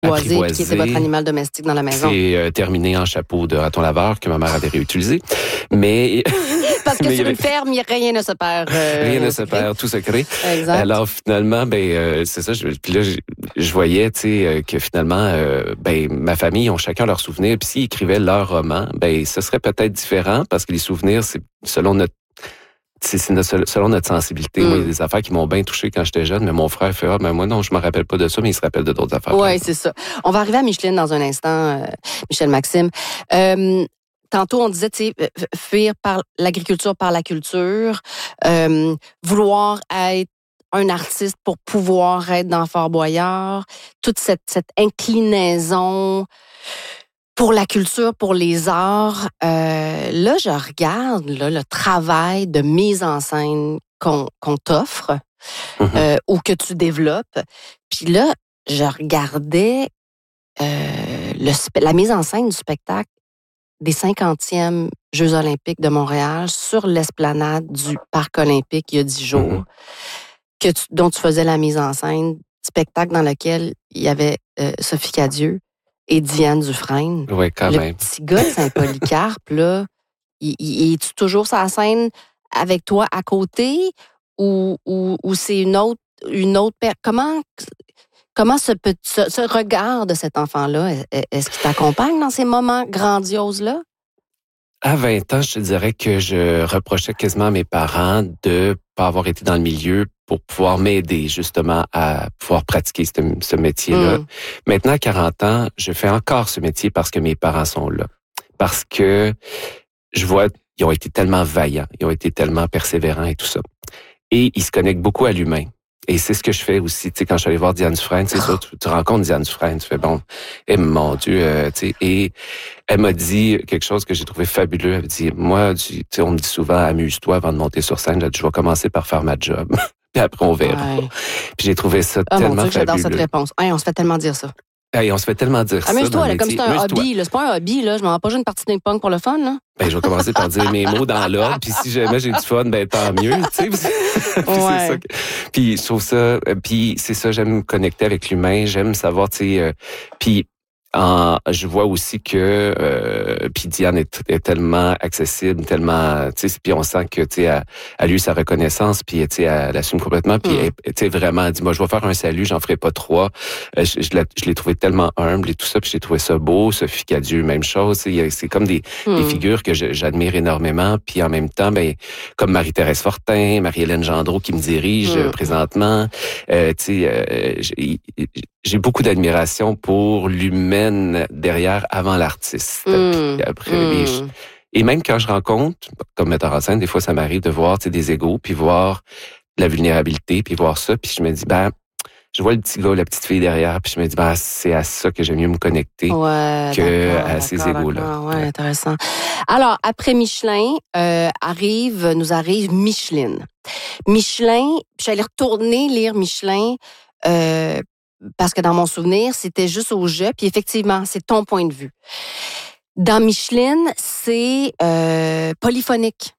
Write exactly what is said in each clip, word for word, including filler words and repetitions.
apprivoisé, qui était votre animal domestique dans la maison. C'est euh, terminé en chapeau de raton laveur que ma mère avait réutilisé. Mais... Parce que mais sur avait... une ferme, rien ne se perd. Euh, rien ne se perd, tout se crée. Exact. Alors finalement, ben euh, c'est ça. Je, puis là, je, je voyais, tu sais, euh, que finalement, euh, ben ma famille ont chacun leurs souvenirs. Puis s'ils écrivaient leur roman, ben ce serait peut-être différent parce que les souvenirs, c'est selon notre C'est, c'est notre, selon notre sensibilité. Mm. Moi, il y a des affaires qui m'ont bien touché quand j'étais jeune, mais mon frère fait « Ah, ben moi, non, je me rappelle pas de ça, mais il se rappelle de d'autres affaires. » Oui, c'est ça. On va arriver à Micheline dans un instant, euh, Michel Maxime. Euh, tantôt, on disait, tu sais, fuir par l'agriculture, par la culture, euh, vouloir être un artiste pour pouvoir être dans Fort Boyard, toute cette, cette inclinaison pour la culture, pour les arts. Euh, là, je regarde là, le travail de mise en scène qu'on, qu'on t'offre mm-hmm. euh, ou que tu développes. Puis là, je regardais euh, le, la mise en scène du spectacle des cinquantièmes Jeux olympiques de Montréal sur l'esplanade du Parc olympique il y a dix jours, mm-hmm. que tu, dont tu faisais la mise en scène, spectacle dans lequel il y avait euh, Sophie Cadieux et Diane Dufresne. Oui, quand le même. Le petit gars de Saint-Polycarpe, là, il, il, es-tu toujours sur la scène avec toi à côté ou, ou, ou c'est une autre, une autre... Comment... Comment ce, ce, ce regard de cet enfant-là, est-ce qu'il t'accompagne dans ces moments grandioses-là? À vingt ans, je te dirais que je reprochais quasiment à mes parents de pas avoir été dans le milieu pour pouvoir m'aider justement à pouvoir pratiquer ce, ce métier-là. Mm. Maintenant, à quarante ans, je fais encore ce métier parce que mes parents sont là. Parce que je vois, ils ont été tellement vaillants, ils ont été tellement persévérants et tout ça. Et ils se connectent beaucoup à l'humain. Et c'est ce que je fais aussi, tu sais, quand je suis allé voir Diane Dufresne, c'est ça, tu, tu rencontres Diane Dufresne, tu fais bon, et mon Dieu, euh, tu sais, et elle m'a dit quelque chose que j'ai trouvé fabuleux. Elle m'a dit, moi, tu sais, on me dit souvent, amuse-toi avant de monter sur scène. Je vais commencer par faire ma job, puis après on verra. Ouais. Puis j'ai trouvé ça oh, tellement mon Dieu, fabuleux. J'adore cette réponse. Hey, on se fait tellement dire ça. Hey, on se fait tellement dire Amuse-toi, ça. Amuse-toi, comme c'est un Amuse-toi. hobby. Là. C'est pas un hobby, là. Je m'en vais pas jouer une partie de ping-pong pour le fun, là. Ben, je vais commencer par dire mes mots dans l'ordre, puis si jamais j'ai du fun, ben tant mieux, tu sais. Puis ouais. c'est ça. Que... Puis je trouve ça, puis c'est ça, j'aime me connecter avec l'humain, j'aime savoir, tu sais, euh, puis en, je vois aussi que euh, puis Diane est, est tellement accessible, tellement, tu sais, puis on sent que tu sais, elle, elle a eu sa reconnaissance, puis tu sais, elle l'assume complètement, puis mm. elle, tu sais, vraiment, elle dit, moi, je vais faire un salut, j'en ferai pas trois. Je, je, je, je l'ai trouvé tellement humble et tout ça, puis j'ai trouvé ça beau. Sophie Cadieux, même chose. C'est comme des, mm. des figures que je, j'admire énormément, puis en même temps, ben, comme Marie-Thérèse Fortin, Marie-Hélène Gendreau qui me dirige mm. présentement, euh, tu sais, euh, j'ai, j'ai beaucoup d'admiration pour l'humain derrière avant l'artiste. Mmh, puis après, mmh. et, je, et même quand je rencontre, comme metteur en scène, des fois ça m'arrive de voir des égos, puis voir la vulnérabilité, puis voir ça, puis je me dis, ben, je vois le petit gars, la petite fille derrière, puis je me dis, ben, c'est à ça que j'aime mieux me connecter ouais, que à ces égos-là. Ouais, ouais, intéressant. Alors, après Michelin, euh, arrive, nous arrive Micheline. Michelin, je suis allée retourner lire Michelin, euh, parce que dans mon souvenir, c'était juste au jeu. Puis effectivement, c'est ton point de vue. Dans Micheline, c'est euh, polyphonique.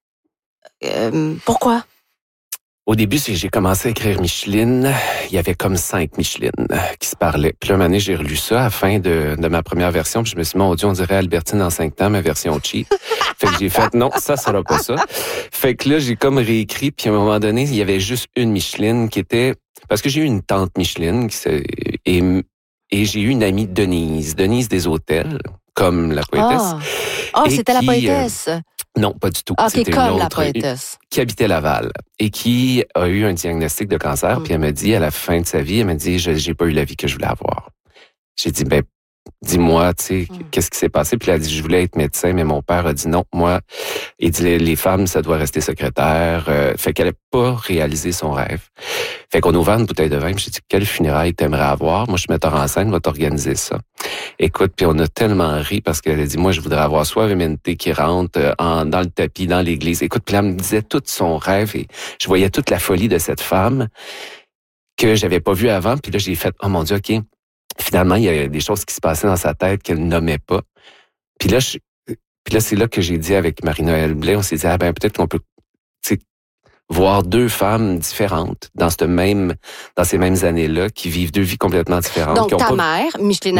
Euh, pourquoi? Au début, j'ai commencé à écrire Micheline. Il y avait comme cinq Michelines qui se parlaient. Puis là, un moment donné, j'ai relu ça à la fin de, de ma première version. Puis je me suis dit, mon Dieu, on dirait Albertine en cinq temps, ma version cheap. Fait que j'ai fait, non, ça sera pas ça. Fait que là, j'ai comme réécrit. Puis à un moment donné, il y avait juste une Micheline qui était... Parce que j'ai eu une tante Micheline qui et, et j'ai eu une amie Denise, Denise des Hôtels, comme la poétesse. Ah, oh, c'était qui, la poétesse. Euh, non, pas du tout. Ah, c'était comme une autre, la poétesse. Qui habitait Laval et qui a eu un diagnostic de cancer. Mm. Puis elle m'a dit, à la fin de sa vie, elle m'a dit, je j'ai pas eu la vie que je voulais avoir. J'ai dit, ben, dis-moi, tu sais, mm. qu'est-ce qui s'est passé? Puis elle a dit, je voulais être médecin, mais mon père a dit non. Moi, il dit, les, les femmes, ça doit rester secrétaire. Euh, fait qu'elle n'a pas réalisé son rêve. Fait qu'on a ouvert une bouteille de vin. Puis j'ai dit, quelle funéraille t'aimerais avoir? Moi, je suis metteur en scène, va t'organiser ça. Écoute, puis on a tellement ri parce qu'elle a dit, moi, je voudrais avoir Suavemente qui rentre euh, en, dans le tapis, dans l'église. Écoute, puis elle me disait tout son rêve et je voyais toute la folie de cette femme que j'avais pas vue avant. Puis là, j'ai fait, oh mon Dieu, OK. Finalement, il y a des choses qui se passaient dans sa tête qu'elle nommait pas. Puis là, je, puis là, c'est là que j'ai dit avec Marie-Noëlle Blais, on s'est dit, ah ben peut-être qu'on peut, tu sais, voir deux femmes différentes dans cette même, dans ces mêmes années-là, qui vivent deux vies complètement différentes. Donc, qui ont ta pas... mère, Micheline